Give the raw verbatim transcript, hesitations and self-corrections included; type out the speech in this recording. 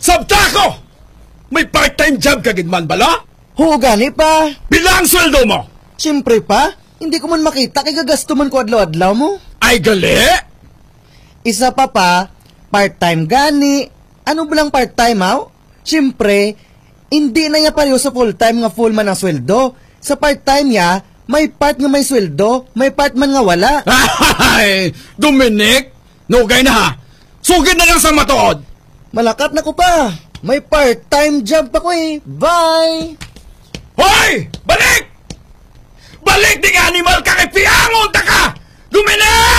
Sabta ko! May part-time job ka gidman bala? Ho, gani pa. Bilang sweldo mo? Siyempre pa, hindi ko man makita kay gagasto man ko adlaw-adlaw mo. Ay gali? Isa pa pa, part-time gani. Ano ba lang part-time, haw? Siyempre, hindi na niya pareho sa full-time nga full man ang sweldo. Sa part-time niya, may part nga may sweldo, may part man nga wala. Ay, Dominic, nugay na ha. Sugid na lang sa matuod. Malakat na ko pa. May part-time job pa ko eh. Bye! Hoy! Balik! Balik di animal ka kay piangon ta ka! Dominic!